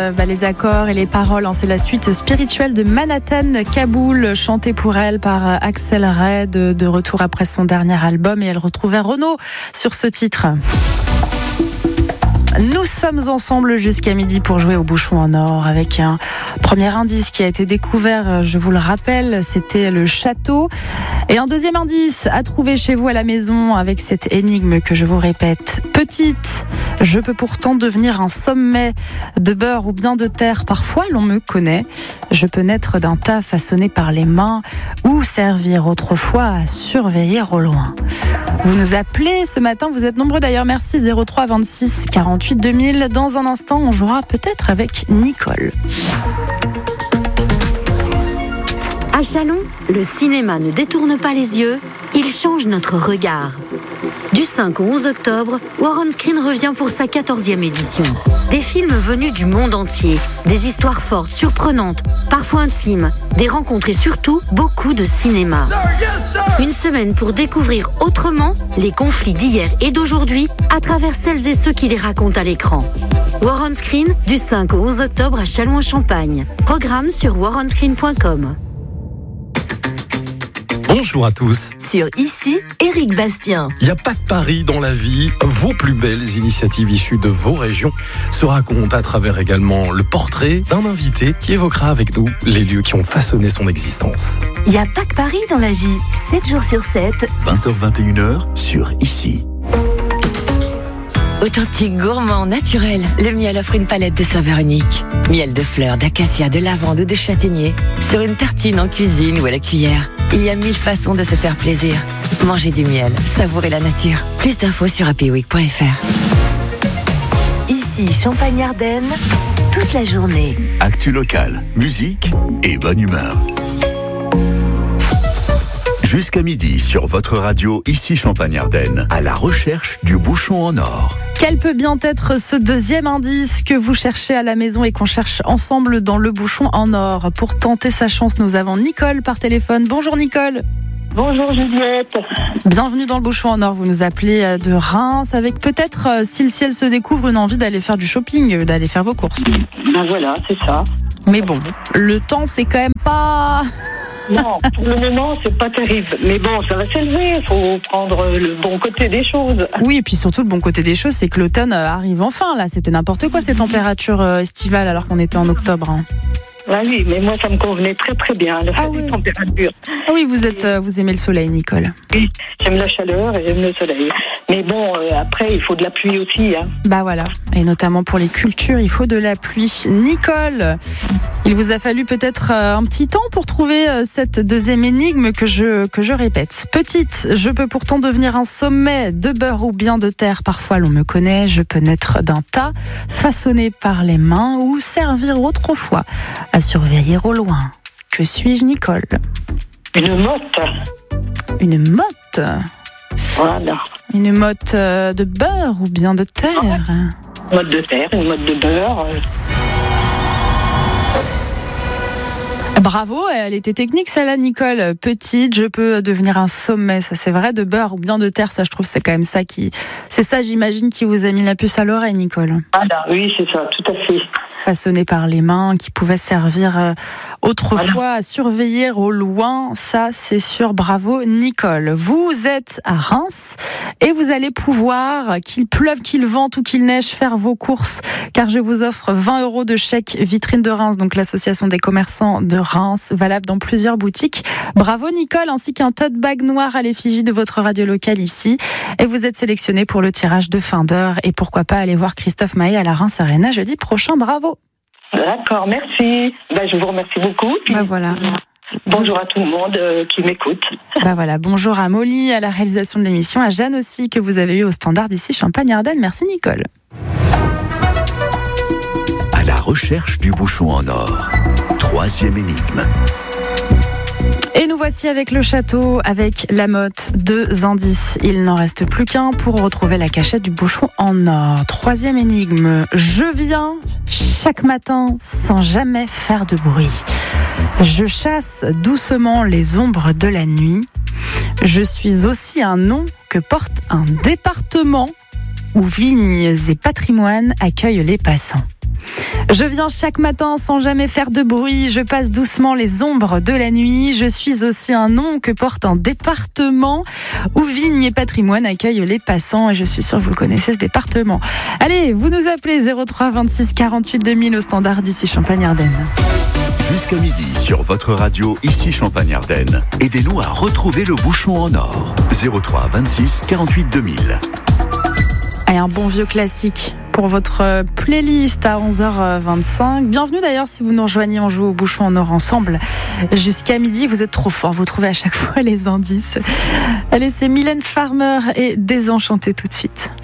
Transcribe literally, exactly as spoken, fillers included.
euh, bah, les accords et les paroles. Hein, c'est la suite spirituelle de Manhattan Kaboul, chantée pour elle par Axel Red, de, de retour après son dernier album, et elle retrouvait Renaud sur ce titre. Nous sommes ensemble jusqu'à midi pour jouer au bouchon en or avec un premier indice qui a été découvert, je vous le rappelle, c'était le château. Et un deuxième indice à trouver chez vous à la maison avec cette énigme que je vous répète. Petite, je peux pourtant devenir un sommet de beurre ou bien de terre. Parfois l'on me connaît. Je peux naître d'un tas façonné par les mains ou servir autrefois à surveiller au loin. Vous nous appelez ce matin, vous êtes nombreux d'ailleurs, merci, zéro trois vingt-six quarante-huit deux mille. Dans un instant, on jouera peut-être avec Nicole. À Châlons, le cinéma ne détourne pas les yeux, il change notre regard. Du cinq au onze octobre, Warren Screen revient pour sa quatorzième édition. Des films venus du monde entier, des histoires fortes, surprenantes, parfois intimes, des rencontres et surtout beaucoup de cinéma. Une semaine pour découvrir autrement les conflits d'hier et d'aujourd'hui à travers celles et ceux qui les racontent à l'écran. Warren Screen, du cinq au onze octobre à Châlons-en-Champagne. Programme sur warren screen point com. Bonjour à tous. Sur Ici, Éric Bastien. Il n'y a pas que Paris dans la vie. Vos plus belles initiatives issues de vos régions se racontent à travers également le portrait d'un invité qui évoquera avec nous les lieux qui ont façonné son existence. Il n'y a pas que Paris dans la vie. sept jours sur sept. vingt heures vingt et une heures sur Ici. Authentique, gourmand, naturel, le miel offre une palette de saveurs uniques. Miel de fleurs, d'acacia, de lavande ou de châtaignier. Sur une tartine, en cuisine ou à la cuillère. Il y a mille façons de se faire plaisir. Mangez du miel, savourez la nature. Plus d'infos sur happy week point f r. Ici, Champagne-Ardenne, toute la journée. Actu locale, musique et bonne humeur. Jusqu'à midi sur votre radio, ici Champagne-Ardenne, à la recherche du bouchon en or. Quel peut bien être ce deuxième indice que vous cherchez à la maison et qu'on cherche ensemble dans le bouchon en or? Pour tenter sa chance, nous avons Nicole par téléphone. Bonjour Nicole. Bonjour Juliette. Bienvenue dans le bouchon en or. Vous nous appelez de Reims avec peut-être, si le ciel se découvre, une envie d'aller faire du shopping, d'aller faire vos courses. Ben voilà, c'est ça. Mais bon, le temps c'est quand même pas... Non, pour le moment, c'est pas terrible. Mais bon, ça va s'élever. Il faut prendre le bon côté des choses. Oui, et puis surtout, le bon côté des choses, c'est que l'automne arrive enfin. Là, c'était n'importe quoi, ces températures estivales, alors qu'on était en octobre. Hein. Ah oui, mais moi, ça me convenait très très bien, la ah oui. température. Ah oui, vous êtes, euh, vous aimez le soleil, Nicole. Oui, j'aime la chaleur et j'aime le soleil. Mais bon, euh, après, il faut de la pluie aussi. Hein. Bah voilà, et notamment pour les cultures, il faut de la pluie. Nicole, il vous a fallu peut-être euh, un petit temps pour trouver euh, cette deuxième énigme que je, que je répète. Petite, je peux pourtant devenir un sommet de beurre ou bien de terre. Parfois, l'on me connaît, je peux naître d'un tas, façonné par les mains ou servir autrefois à surveiller au loin. Que suis-je, Nicole? Une motte. Une motte? Voilà. Une motte de beurre ou bien de terre? Une motte de terre, une motte de beurre. Bravo, elle était technique celle-là, Nicole. Petite, je peux devenir un sommet, ça c'est vrai, de beurre ou bien de terre, ça je trouve c'est quand même ça qui... C'est ça j'imagine qui vous a mis la puce à l'oreille, Nicole. Voilà, oui c'est ça, tout à fait. Façonné par les mains, qui pouvait servir euh, autrefois voilà. à surveiller au loin, ça c'est sûr, bravo Nicole. Vous êtes à Reims et vous allez pouvoir, qu'il pleuve, qu'il vente ou qu'il neige, faire vos courses, car je vous offre vingt euros de chèque vitrine de Reims, donc l'association des commerçants de Reims, valable dans plusieurs boutiques. Bravo Nicole, ainsi qu'un tote bag noir à l'effigie de votre radio locale ici. Et vous êtes sélectionné pour le tirage de fin d'heure et pourquoi pas aller voir Christophe Maé à la Reims Arena jeudi prochain, bravo. D'accord, merci. Ben, je vous remercie beaucoup. Puis, bah voilà. Bonjour à tout le monde euh, qui m'écoute. Bah voilà, bonjour à Molly, à la réalisation de l'émission, à Jeanne aussi, que vous avez eu au standard d'ici Champagne-Ardenne. Merci Nicole. À la recherche du bouchon en or. Troisième énigme. Et nous voici avec le château, avec la motte, deux indices. Il n'en reste plus qu'un pour retrouver la cachette du bouchon en or. Troisième énigme. Je viens chaque matin sans jamais faire de bruit. Je chasse doucement les ombres de la nuit. Je suis aussi un nom que porte un département où vignes et patrimoine accueillent les passants. Je viens chaque matin sans jamais faire de bruit. Je passe doucement les ombres de la nuit. Je suis aussi un nom que porte un département où vignes et patrimoine accueillent les passants. Et je suis sûre que vous le connaissez, ce département. Allez, vous nous appelez zéro trois vingt-six quarante-huit deux mille au standard d'ici Champagne-Ardenne. Jusqu'à midi sur votre radio, ici Champagne-Ardenne. Aidez-nous à retrouver le bouchon en or. zéro trois vingt-six quarante-huit deux mille. Et un bon vieux classique pour votre playlist à onze heures vingt-cinq. Bienvenue d'ailleurs si vous nous rejoignez, on joue au bouchon en or ensemble jusqu'à midi. Vous êtes trop forts, vous trouvez à chaque fois les indices. Allez, c'est Mylène Farmer et Désenchanté tout de suite.